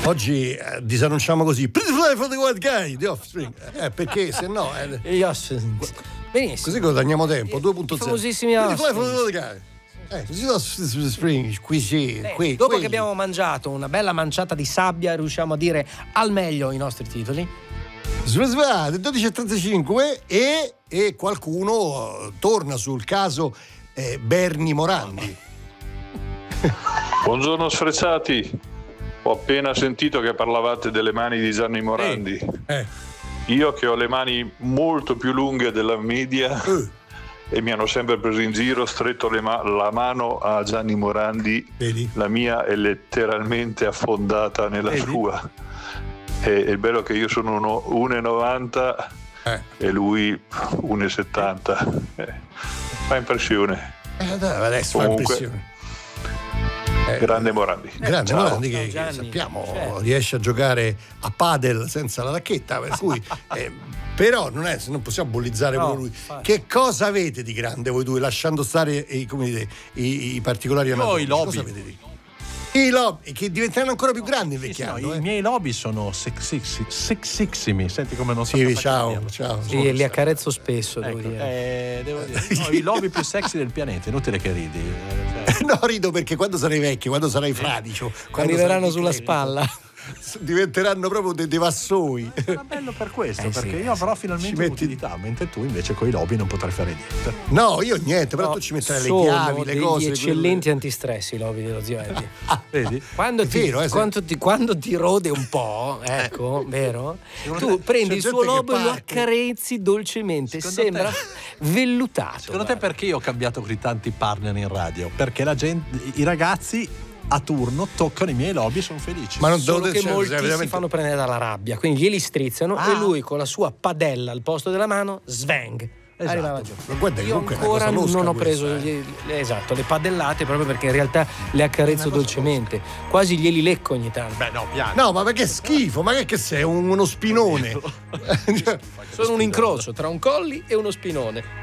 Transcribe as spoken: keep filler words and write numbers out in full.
Oggi eh, disannunciamo così Pretty Fly for the White Guy di Offspring, eh, perché se no eh, benissimo, così guadagniamo tempo. due punto zero famosissimi Pretty Fly for the White Guy. Eh, così Offspring, qui sì, eh, qui, dopo qui. che abbiamo mangiato una bella manciata di sabbia riusciamo a dire al meglio i nostri titoli. Svasvate dodici e trentacinque e, e qualcuno torna sul caso eh, Bernie Morandi. Buongiorno sfrecciati, ho appena sentito che parlavate delle mani di Gianni Morandi. Eh, eh. Io che ho le mani molto più lunghe della media Uh. e mi hanno sempre preso in giro, stretto le ma- la mano a Gianni Morandi. Vedi? La mia è letteralmente affondata nella Vedi? sua. E, è bello che io sono uno uno e novanta Eh. e lui uno e settanta. Eh, fa impressione. Eh, dai, adesso Comunque, fa impressione. Eh, Grande Morandi. Grande Ciao. Morandi che, Ciao, che Gianni. sappiamo Certo. riesce a giocare a padel senza la racchetta, per cui eh, però non, è, non possiamo bullizzare No, pure lui. infatti. Che cosa avete di grande voi due, lasciando stare i, come dite, i, i particolari Io ho anatomici? i lobby. Cosa avete di? I lobby che diventeranno ancora più grandi Sì, sì, invecchiando. no, eh. I miei lobby sono sexy- sexissimi. Senti come non so. Sì, cosa ciao, chiamarli. ciao. Sì, li accarezzo spesso, devo Ecco, dire. eh, devo dire. No, i lobby più sexy del pianeta, inutile che ridi. eh, cioè. No, rido perché quando sarai vecchio, quando sarai fradicio, quando Arriveranno sarai sulla decrepito, spalla. diventeranno proprio dei, dei vassoi. Era bello per questo, Eh, sì, perché io avrò Ci finalmente metti- utilità, mentre tu invece con i lobby non potrai fare niente. No, io niente, però No, tu ci metterai le sono chiavi, le degli cose. eccellenti antistress i lobby dello zio Eddie. Vedi? Quando È ti, vero, eh, se- quando, ti, quando ti rode un po', ecco, vero? Tu prendi c'è il gente suo che lobo e lo parte. accarezzi dolcemente, Secondo sembra te- vellutato. Secondo te guarda. perché io ho cambiato così tanti partner in radio? Perché la gente, i ragazzi a turno toccano i miei lobby e sono felici. Ma non Solo devo che cioè, molti veramente- si fanno prendere dalla rabbia, quindi glieli strizzano Ah. e lui con la sua padella al posto della mano, svang. Esatto. Arrivava giù. Ma guarda che Io comunque è una ancora cosa losca non ho questa, preso eh. gli- esatto, le padellate proprio perché in realtà le accarezzo dolcemente, quasi glieli lecco ogni tanto. Beh, no, piano. No, ma perché schifo? Ma che, che sei? Un- uno spinone? Sono un incrocio tra un colli e uno spinone.